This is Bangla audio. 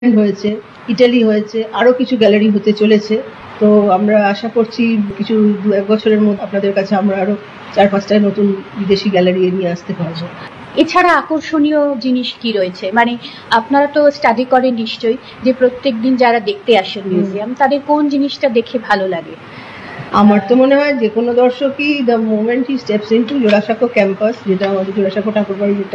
হয়েছে, ইটালি হয়েছে, আরো কিছু গ্যালারি হতে চলেছে। তো আমরা আশা করছি কিছু 1 বছরের মধ্যে আপনাদের কাছে আমরা আরো 4-5টা নতুন বিদেশি গ্যালারি নিয়ে আসতে পারবো। এছাড়া আকর্ষণীয় জিনিস কি রয়েছে? মানে আপনারা তো স্টাডি করেন নিশ্চয়ই, যে প্রত্যেকদিন যারা দেখতে আসেন মিউজিয়াম, তাদের কোন জিনিসটা দেখে ভালো লাগে? আমার তো মনে হয় যে কোনো দর্শকই the moment he steps into Jorasanko campus, যেটা আমাদের জোড়াসাঁকো ঠাকুরবাড়ি, যেটা